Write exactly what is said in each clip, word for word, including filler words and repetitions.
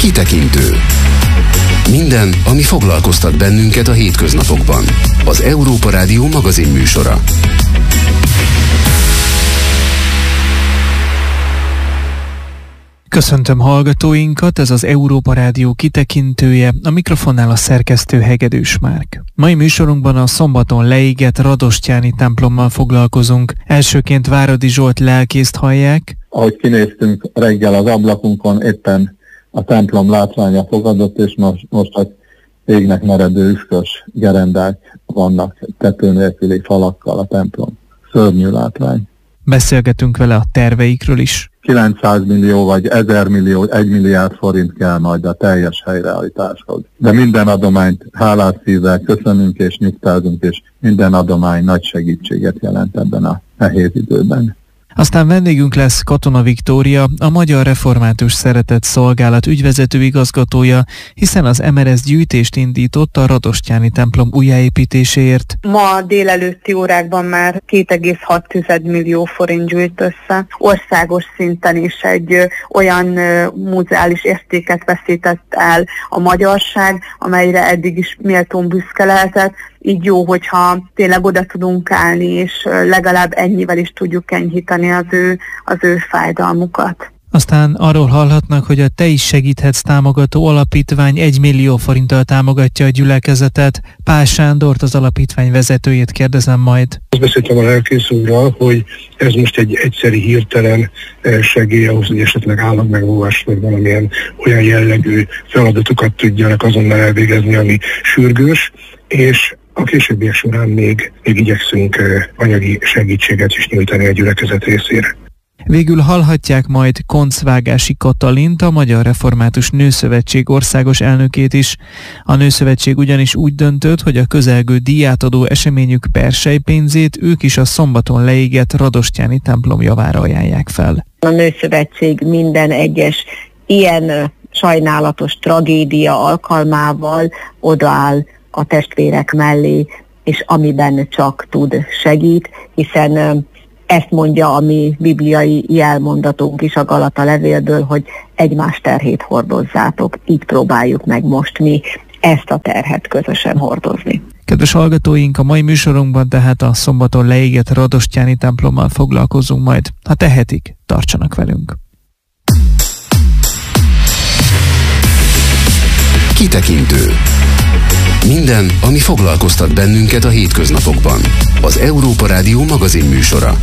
Kitekintő. Minden, ami foglalkoztat bennünket a hétköznapokban. Az Európa Rádió magazin műsora. Köszöntöm hallgatóinkat, ez az Európa Rádió kitekintője, a mikrofonnál a szerkesztő Hegedűs Márk. Mai műsorunkban a szombaton leégett Radostyáni templommal foglalkozunk. Elsőként Váradi Zsolt lelkészt hallják. Ahogy kinéztünk reggel az ablakunkon, éppen a templom látványa fogadott, és most, most a égnek meredő üskös gerendák vannak tető nélküli falakkal a templom. Szörnyű látvány. Beszélgetünk vele a terveikről is. kilencszáz millió vagy ezer millió, egy milliárd forint kell majd a teljes helyreállításhoz. De minden adományt hálás szívvel köszönünk és nyugtázunk, és minden adomány nagy segítséget jelent ebben a nehéz időben. Aztán vendégünk lesz Katona Viktória, a Magyar Református Szeretett Szolgálat ügyvezető igazgatója, hiszen az em er es gyűjtést indított a Radostyáni templom újjáépítéséért. Ma délelőtti órákban már két egész hat millió forint gyűjt össze. Országos szinten is egy ö, olyan ö, muzeális értéket veszített el a magyarság, amelyre eddig is méltón büszke lehetett. Így jó, hogyha tényleg oda tudunk állni, és legalább ennyivel is tudjuk enyhíteni az ő, az ő fájdalmukat. Aztán arról hallhatnak, hogy a Te is segíthetsz támogató alapítvány egy millió forinttal támogatja a gyülekezetet. Pál Sándort, az alapítvány vezetőjét kérdezem majd. Azt beszéltem a lelkész úrral, hogy ez most egy egyszeri hirtelen segély ahhoz, hogy esetleg állagmegóvás vagy valamilyen olyan jellegű feladatokat tudjanak azonnal elvégezni, ami sürgős, és a későbbiek során még, még igyekszünk anyagi segítséget is nyújtani a gyülekezet részére. Végül hallhatják majd Koncvágási Katalint, a Magyar Református Nőszövetség országos elnökét is. A Nőszövetség ugyanis úgy döntött, hogy a közelgő díjátadó eseményük persejpénzét ők is a szombaton leégett Radostyáni templom javára ajánlják fel. A Nőszövetség minden egyes ilyen sajnálatos tragédia alkalmával odaáll a testvérek mellé, és amiben csak tud segít, hiszen ezt mondja a mi bibliai jelmondatunk is a Galata levélből, hogy egymás terhét hordozzátok. Így próbáljuk meg most mi ezt a terhet közösen hordozni. Kedves hallgatóink, a mai műsorunkban tehát a szombaton leégett Radostyáni templommal foglalkozunk majd. Ha tehetik, tartsanak velünk! Kitekintő. Minden, ami foglalkoztat bennünket a hétköznapokban. Az Európa Rádió magazin műsora.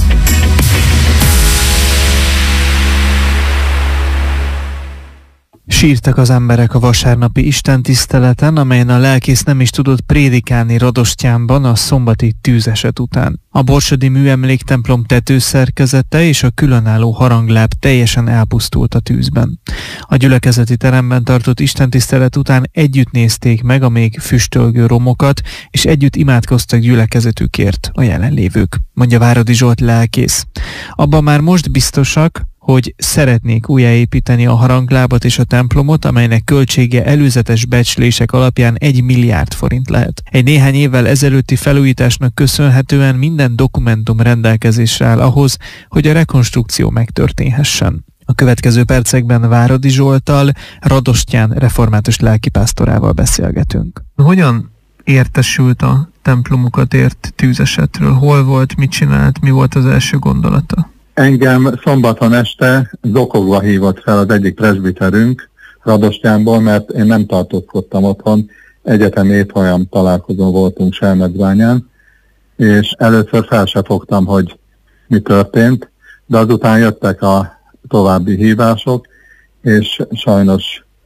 Sírtak az emberek a vasárnapi istentiszteleten, amelyen a lelkész nem is tudott prédikálni Radostyánban a szombati tűzeset után. A borsodi műemléktemplom tetőszerkezete és a különálló harangláb teljesen elpusztult a tűzben. A gyülekezeti teremben tartott istentisztelet után együtt nézték meg a még füstölgő romokat, és együtt imádkoztak gyülekezetükért a jelenlévők, mondja Váradi Zsolt lelkész. Abban már most biztosak, hogy szeretnék újjáépíteni a haranglábat és a templomot, amelynek költsége előzetes becslések alapján egy milliárd forint lehet. Egy néhány évvel ezelőtti felújításnak köszönhetően minden dokumentum rendelkezésre áll ahhoz, hogy a rekonstrukció megtörténhessen. A következő percekben Váradi Zsolttal, Radostyán református lelkipásztorával beszélgetünk. Hogyan értesült a templomukat ért tűzesetről? Hol volt, mit csinált, mi volt az első gondolata? Engem szombaton este zokogva hívott fel az egyik presbiterünk Radostyánból, mert én nem tartózkodtam otthon, egyetemi évfolyam találkozón voltunk Selmecbányán, és először fel se fogtam, hogy mi történt, de azután jöttek a további hívások, és sajnos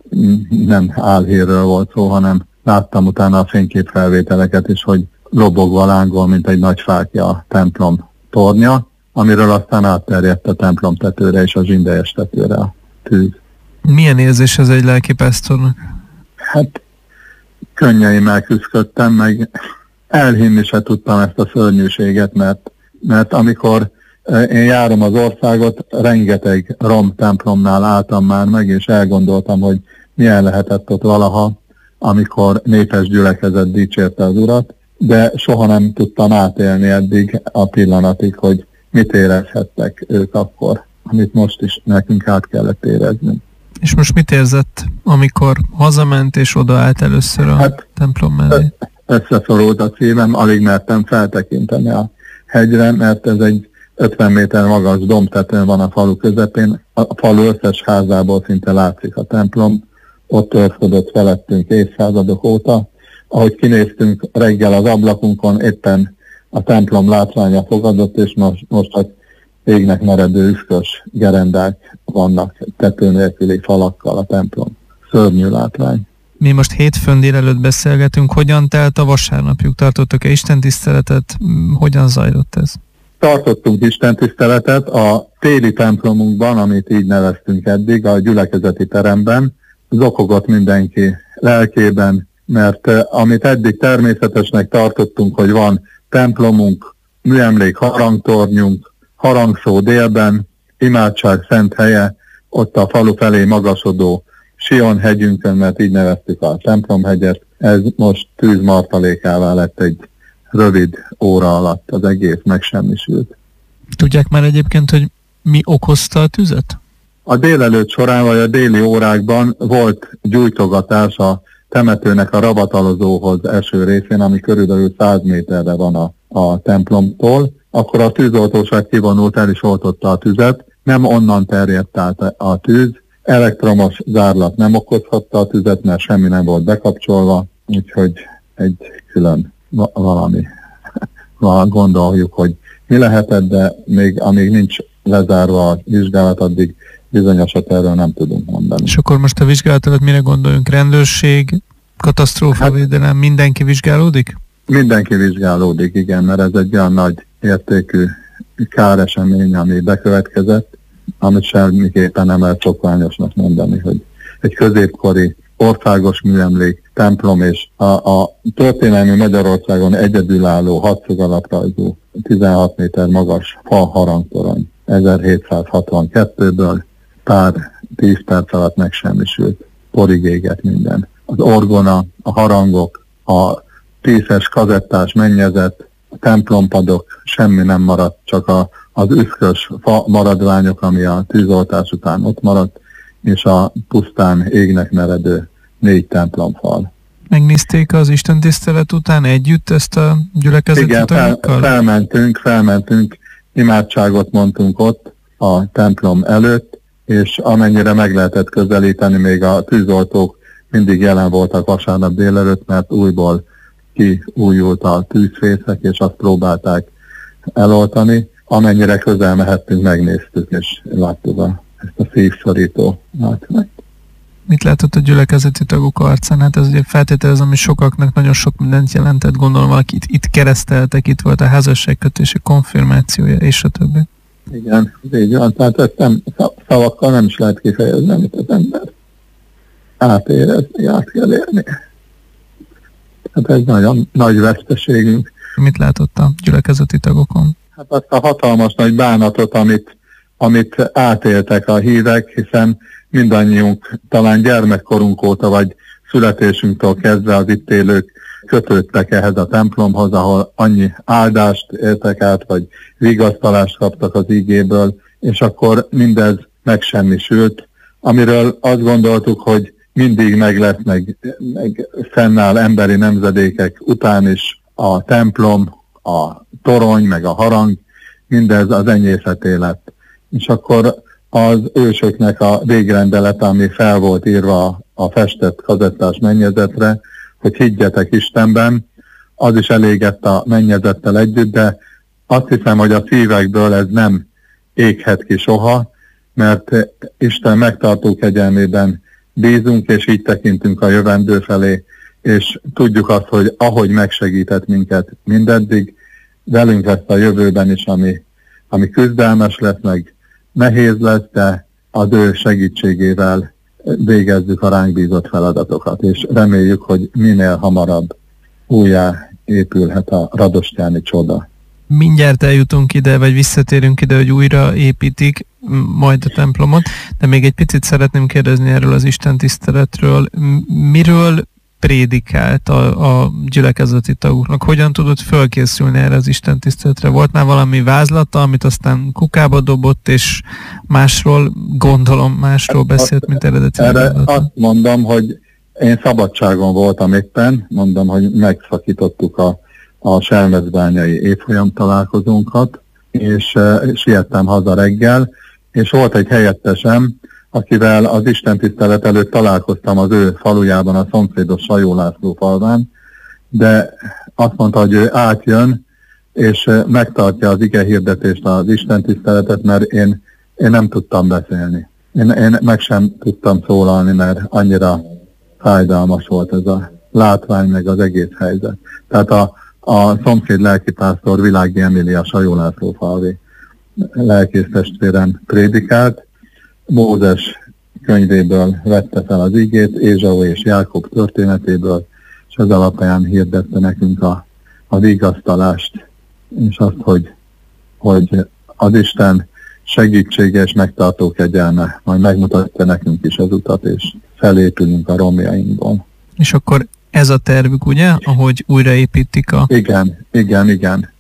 nem álhírről volt szó, hanem láttam utána a fényképfelvételeket is, hogy lobogva lángol, mint egy nagy fákja a templom tornya, amiről aztán átterjedt a templom tetőre és a zsindelyes tetőre a tűz. Milyen érzés ez egy lelkipásztornak? Hát könnyeimmel küzdöttem, meg elhinni se tudtam ezt a szörnyűséget, mert, mert amikor én járom az országot, rengeteg rom templomnál álltam már meg, és elgondoltam, hogy milyen lehetett ott valaha, amikor népes gyülekezet dicsérte az Urat, de soha nem tudtam átélni eddig a pillanatig, hogy mit érezhettek ők akkor, amit most is nekünk át kellett érezni. És most mit érzett, amikor hazament és odaállt először a hát, templom mellé? Összeszorult a szívem, alig mertem feltekinteni a hegyre, mert ez egy ötven méter magas dombtetőn van a falu közepén. A falu összes házából szinte látszik a templom. Ott őrködött felettünk évszázadok óta. Ahogy kinéztünk reggel az ablakunkon, éppen a templom látványa fogadott, és most, most a égnek meredő üszkös gerendák vannak tető nélküli falakkal a templom. Szörnyű látvány. Mi most hétfőn délelőtt beszélgetünk. Hogyan telt a vasárnapjuk? Tartottak-e istentiszteletet? Hogyan zajlott ez? Tartottunk istentiszteletet a téli templomunkban, amit így neveztünk eddig, a gyülekezeti teremben. Zokogott mindenki lelkében, mert amit eddig természetesnek tartottunk, hogy van templomunk, műemlék harangtornyunk, harangszó délben, imádság szent helye, ott a falu felé magasodó Sion hegyünkön, mert így neveztük a templomhegyet, ez most tűzmartalékává lett egy rövid óra alatt, az egész megsemmisült. Tudják már egyébként, hogy mi okozta a tüzet? A délelőtt során, vagy a déli órákban volt gyújtogatás a temetőnek a ravatalozóhoz eső részén, ami körülbelül száz méterre van a, a templomtól. Akkor a tűzoltóság kivonult, el is oltotta a tüzet, nem onnan terjedt át a tűz, elektromos zárlat nem okozhatta a tüzet, mert semmi nem volt bekapcsolva, úgyhogy egy külön valami gondoljuk, hogy mi lehetett, de még amíg nincs lezárva a vizsgálat, addig bizonyosat erről nem tudunk mondani. És akkor most a vizsgálat alatt mire gondoljunk? Rendőrség, katasztrófavédelem, hát, mindenki vizsgálódik? Mindenki vizsgálódik, igen, mert ez egy olyan nagy értékű káresemény, ami bekövetkezett, amit semmiképpen nem lehet szokványosnak mondani, hogy egy középkori országos műemlék, templom és a, a történelmi Magyarországon egyedülálló hatszög alaprajzú tizenhat méter magas fa harangtorony ezerhétszázhatvankettőből pár tíz perc alatt megsemmisült, porig égett minden. Az orgona, a harangok, a tízes kazettás mennyezet, a templompadok, semmi nem maradt, csak a, az üszkös fa maradványok, ami a tűzoltás után ott maradt, és a pusztán égnek meredő négy templomfal. Megnézték az istentisztelet után együtt ezt a gyülekezeti Igen, fel, felmentünk, felmentünk, imádságot mondtunk ott a templom előtt, és amennyire meg lehetett közelíteni, még a tűzoltók mindig jelen voltak vasárnap délelőtt, mert újból kiújult a tűzfészek, és azt próbálták eloltani. Amennyire közel mehettünk, megnéztük, és láttuk a, ezt a szívszorító látványt. Mit látott a gyülekezeti tagok arcán? Hát ez ugye feltételezem, hogy sokaknak nagyon sok mindent jelentett, gondolom valaki itt, itt kereszteltek, itt volt a házasságkötése, konfirmációja, és a többi. Igen, így van, tehát ezt nem, szavakkal nem is lehet kifejezni, amit az ember átérezni, át kell érni. Hát ez nagyon nagy veszteségünk. Mit látott a gyülekezeti tagokon? Hát azt a hatalmas nagy bánatot, amit, amit átéltek a hívek, hiszen mindannyiunk talán gyermekkorunk óta, vagy születésünktől kezdve az itt élők kötődtek ehhez a templomhoz, ahol annyi áldást éltek át, vagy vigasztalást kaptak az igéből, és akkor mindez megsemmisült, amiről azt gondoltuk, hogy mindig meg lesz, meg, meg fennáll emberi nemzedékek után is a templom, a torony, meg a harang, mindez az enyészeté lett. És akkor az ősöknek a végrendelet, ami fel volt írva a festett kazettás mennyezetre, hogy higgyetek Istenben, az is elégett a mennyezettel együtt, de azt hiszem, hogy a szívekből ez nem éghet ki soha, mert Isten megtartó kegyelmében bízunk, és így tekintünk a jövendő felé, és tudjuk azt, hogy ahogy megsegített minket mindeddig, velünk lesz a jövőben is, ami, ami küzdelmes lesz, meg nehéz lesz, de az ő segítségével végezzük a ránk bízott feladatokat, és reméljük, hogy minél hamarabb újjá épülhet a radostyáni csoda. Mindjárt eljutunk ide, vagy visszatérünk ide, hogy újra építik majd a templomot, de még egy picit szeretném kérdezni erről az istentiszteletről. Miről prédikált a, a gyülekezeti tagoknak? Hogyan tudott fölkészülni erre az istentiszteletre? Volt már valami vázlata, amit aztán kukába dobott, és másról, gondolom, másról beszélt, mint eredetileg? Erre azt mondom, hogy én szabadságon voltam éppen, mondom, hogy megszakítottuk a, a selmecbányai évfolyam találkozónkat, és uh, siettem haza reggel, és volt egy helyettesem, akivel az istentisztelet előtt találkoztam az ő falujában, a szomszédos Sajó László falván, de azt mondta, hogy ő átjön, és megtartja az igehirdetést, az istentiszteletet, mert én, én nem tudtam beszélni. Én, én meg sem tudtam szólalni, mert annyira fájdalmas volt ez a látvány, meg az egész helyzet. Tehát a, a szomszéd lelkipásztor Világi Emília Sajó László falvi lelkésztestvérem prédikált, Mózes könyvéből vette fel az igét, Ézsau és Jákob történetéből, és az alapján hirdette nekünk a, a vigasztalást, és azt, hogy, hogy az Isten segítsége és megtartó kegyelme majd megmutatja nekünk is az utat, és felépülünk a romjainkból. És akkor ez a tervük, ugye, ahogy újraépítik a... Igen, igen, igen.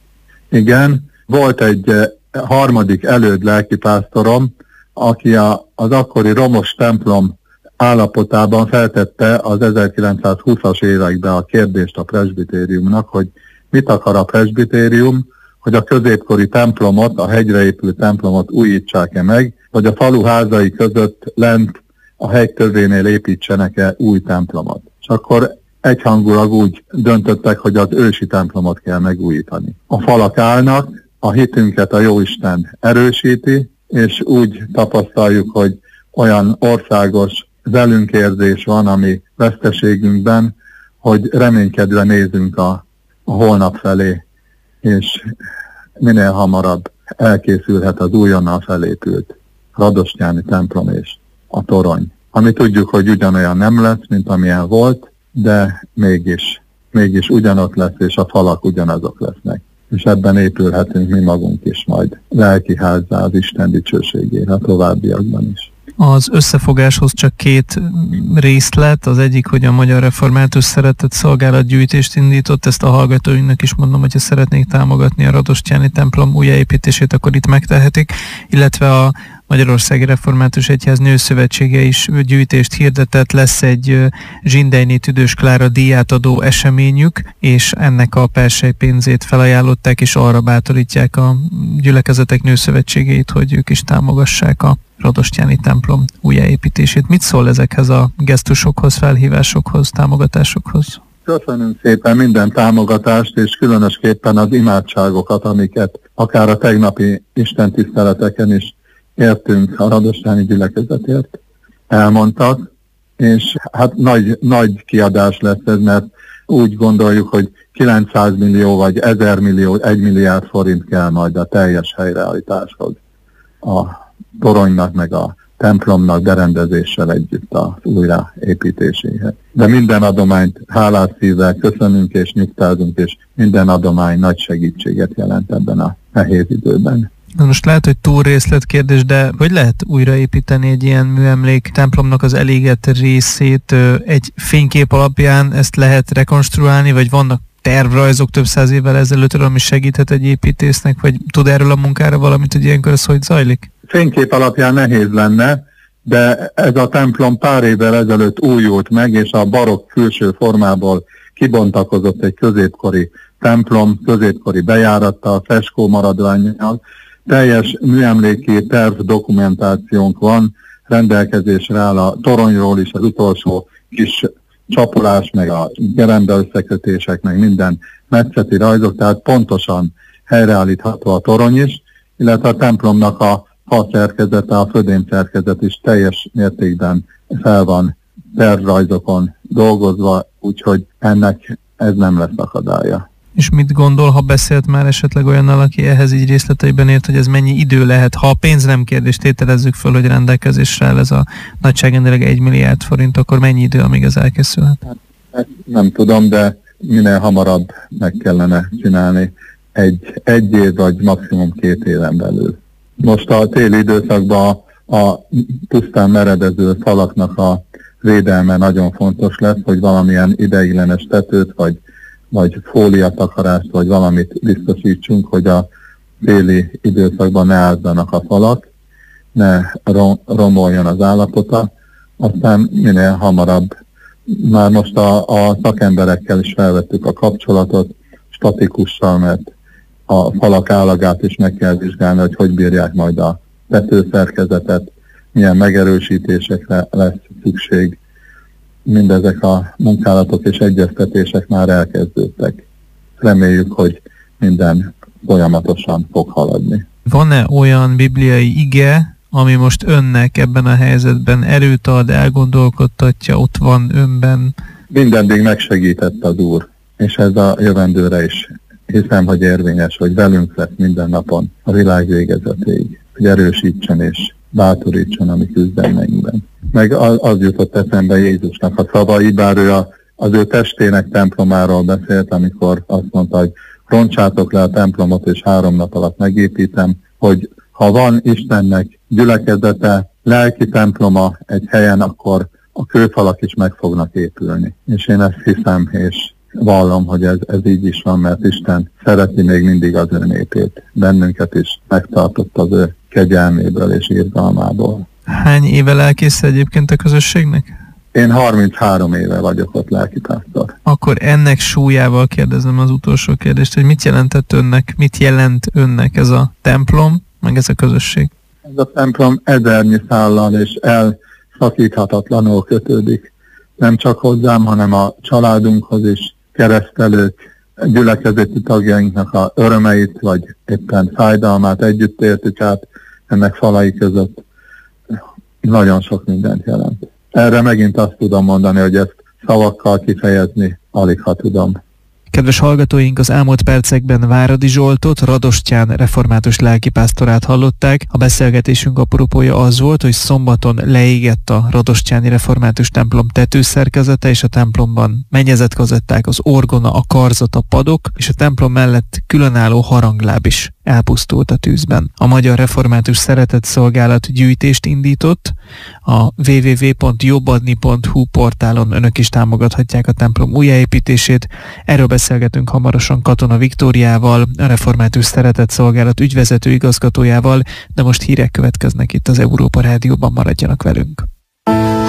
Igen, volt egy harmadik előd lelkipásztorom, aki a, az akkori romos templom állapotában feltette az ezerkilencszázhúszas években a kérdést a presbitériumnak, hogy mit akar a presbitérium, hogy a középkori templomot, a hegyre épült templomot újítsák-e meg, vagy a falu házai között lent a hegy tövénél építsenek-e új templomot. És akkor egyhangulag úgy döntöttek, hogy az ősi templomot kell megújítani. A falak állnak, a hitünket a Jóisten erősíti, és úgy tapasztaljuk, hogy olyan országos velünkérzés van, ami veszteségünkben, hogy reménykedve nézünk a, a holnap felé, és minél hamarabb elkészülhet az újonnan felépült radostyáni templom és a torony. Ami tudjuk, hogy ugyanolyan nem lesz, mint amilyen volt, de mégis, mégis ugyanott lesz, és a falak ugyanazok lesznek. És ebben épülhetünk mi magunk is majd lelkiházzá az Isten dicsőségére a továbbiakban is. Az összefogáshoz csak két részlet, az egyik, hogy a Magyar Református Szeretett Szolgálat gyűjtést indított, ezt a hallgatóinknak is mondom, hogyha szeretnék támogatni a radostyáni templom újjáépítését, akkor itt megtehetik, illetve a Magyarországi Református Egyház Nőszövetsége is gyűjtést hirdetett, lesz egy Zsindelyné Tüdős Klára díjátadó eseményük, és ennek a persely pénzét felajánlották, és arra bátorítják a gyülekezetek nőszövetségeit, hogy ők is támogassák a radostyáni templom újjáépítését. Mit szól ezekhez a gesztusokhoz, felhívásokhoz, támogatásokhoz? Köszönöm szépen minden támogatást, és különösképpen az imádságokat, amiket akár a tegnapi istentiszteleteken is értünk a radostyáni gyülekezetért, elmondtak, és hát nagy, nagy kiadás lesz ez, mert úgy gondoljuk, hogy kilencszáz millió vagy ezer millió, egy milliárd forint kell majd a teljes helyreállításhoz. A toronynak meg a templomnak berendezéssel együtt az újraépítéséhez. De minden adományt hálás szívvel köszönünk és nyugtázunk, és minden adomány nagy segítséget jelent ebben a nehéz időben. Most lehet, hogy túl részletkérdés, de hogy lehet újraépíteni egy ilyen műemlék templomnak az elégett részét egy fénykép alapján, ezt lehet rekonstruálni, vagy vannak tervrajzok több száz évvel ezelőttről, ami segíthet egy építésznek, vagy tud erről a munkára valamit, hogy ilyenkor ez hogy zajlik? Fénykép alapján nehéz lenne, de ez a templom pár évvel ezelőtt újult meg, és a barokk külső formából kibontakozott egy középkori templom, középkori bejárattal, feskó maradvánnyal. Teljes műemléki terv dokumentációnk van, rendelkezésre áll a toronyról is az utolsó kis csapolás, meg a gerenda összekötések, meg minden metszeti rajzok, tehát pontosan helyreállítható a torony is, illetve a templomnak a fa szerkezete, a födém szerkezet is teljes mértékben fel van tervrajzokon dolgozva, úgyhogy ennek ez nem lesz akadálya. És mit gondol, ha beszélt már esetleg olyannal, aki ehhez így részleteiben ért, hogy ez mennyi idő lehet? Ha a pénz nem kérdés, tételezzük föl, hogy rendelkezésre áll ez a nagyságrendileg egy milliárd forint, akkor mennyi idő, amíg ez elkészülhet? Hát, nem tudom, de minél hamarabb meg kellene csinálni egy, egy év vagy maximum két éven belül. Most a téli időszakban a, a pusztán meredező falaknak a védelme nagyon fontos lesz, hogy valamilyen ideiglenes tetőt, vagy, vagy fóliatakarást, vagy valamit biztosítsunk, hogy a téli időszakban ne ázzanak a falak, ne romoljon az állapota, aztán minél hamarabb. Már most a, a szakemberekkel is felvettük a kapcsolatot, statikussal, mert a falak állagát is meg kell vizsgálni, hogy hogy bírják majd a tetőszerkezetet, milyen megerősítésekre lesz szükség. Mindezek a munkálatok és egyeztetések már elkezdődtek. Reméljük, hogy minden folyamatosan fog haladni. Van-e olyan bibliai ige, ami most önnek ebben a helyzetben erőt ad, elgondolkodtatja, ott van önben? Mindeddig megsegített az Úr, és ez a jövendőre is hiszem, hogy érvényes, hogy velünk lesz minden napon a világ végezetéig, hogy erősítsen és bátorítson a mi küzdelmeinkben. Meg az, az jutott eszembe Jézusnak a szavai, bár ő a, az ő testének templomáról beszélt, amikor azt mondta, hogy roncsátok le a templomot, és három nap alatt megépítem, hogy ha van Istennek gyülekezete, lelki temploma egy helyen, akkor a kőfalak is meg fognak épülni. És én ezt hiszem, és vallom, hogy ez, ez így is van, mert Isten szereti még mindig az ő népét. Bennünket is megtartott az ő kegyelméből és irgalmából. Hány éve lelkész egyébként a közösségnek? Én harminchárom éve vagyok ott lelkipásztor. Akkor ennek súlyával kérdezem az utolsó kérdést, hogy mit jelentett önnek, mit jelent önnek ez a templom, meg ez a közösség? Ez a templom ezernyi szállal és elszakíthatatlanul kötődik. Nem csak hozzám, hanem a családunkhoz is, keresztelők, gyülekezeti tagjainknak a örömeit, vagy éppen fájdalmát együtt értük át ennek falai között. Nagyon sok mindent jelent. Erre megint azt tudom mondani, hogy ezt szavakkal kifejezni alig ha tudom. Kedves hallgatóink, az elmúlt percekben Váradi Zsoltot, Radostyán református lelkipásztorát hallották. A beszélgetésünk apropója az volt, hogy szombaton leégett a radostyáni református templom tetőszerkezete, és a templomban mennyezetkazetták, az orgona, a karzat, a padok, és a templom mellett különálló harangláb is elpusztult a tűzben. A Magyar Református Szeretetszolgálat gyűjtést indított, a double-u double-u double-u pont jobbadni pont hu portálon önök is támogathatják a templom újjáépítését. Erről beszélgetünk hamarosan Katona Viktóriával, a Református Szeretetszolgálat ügyvezető igazgatójával, de most hírek következnek itt az Európa Rádióban, maradjanak velünk.